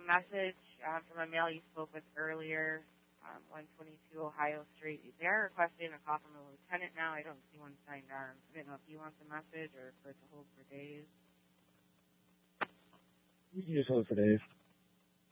message from a male you spoke with earlier, 122 Ohio Street. They are requesting a call from a lieutenant now. I don't see one signed arms. I didn't know if he wants a message or for it to hold for days. You can just hold for days.